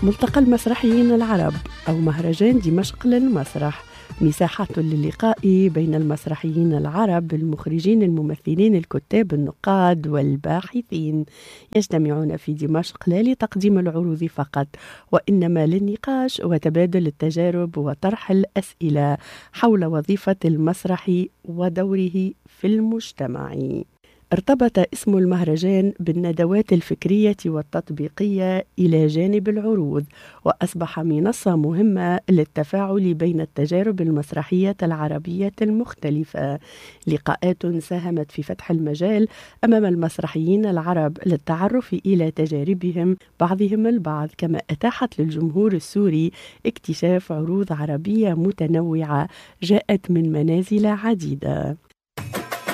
ملتقى المسرحيين العرب أو مهرجان دمشق للمسرح، مساحة للقاء بين المسرحيين العرب، المخرجين، الممثلين، الكتاب، النقاد والباحثين. يجتمعون في دمشق لا لتقديم العروض فقط، وإنما للنقاش وتبادل التجارب وطرح الأسئلة حول وظيفة المسرح ودوره في المجتمع. ارتبط اسم المهرجان بالندوات الفكرية والتطبيقية إلى جانب العروض، وأصبح منصة مهمة للتفاعل بين التجارب المسرحية العربية المختلفة. لقاءات ساهمت في فتح المجال أمام المسرحيين العرب للتعرف إلى تجاربهم بعضهم البعض، كما أتاحت للجمهور السوري اكتشاف عروض عربية متنوعة جاءت من منازل عديدة.